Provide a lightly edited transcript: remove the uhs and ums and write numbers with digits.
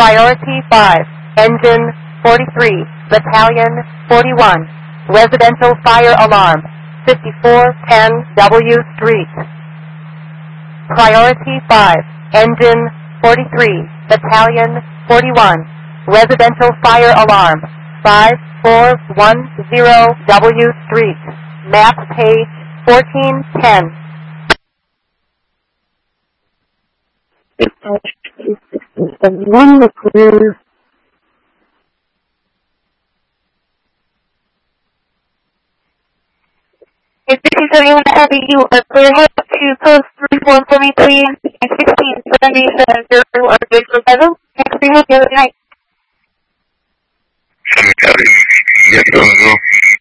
Priority 5, Engine 43, Battalion 41, Residential Fire Alarm, 5410 W Street. Priority 5, Engine 43, Battalion 41, Residential Fire Alarm, 5410 W Street. Map page 1410. One clear. If this is how you want to have you are clear head to post 34 for me, please. And 16 7 are good for 7. Thanks for your good night. Yes,